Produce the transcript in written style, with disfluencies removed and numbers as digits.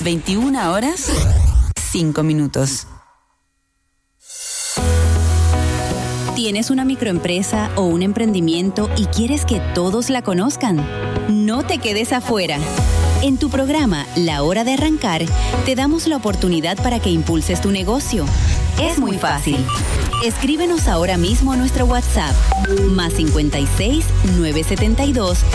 21 horas, 5 minutos. ¿Tienes una microempresa o un emprendimiento y quieres que todos la conozcan? No te quedes afuera. En tu programa La Hora de Arrancar, te damos la oportunidad para que impulses tu negocio. Es muy fácil. Escríbenos ahora mismo a nuestro WhatsApp, +56 972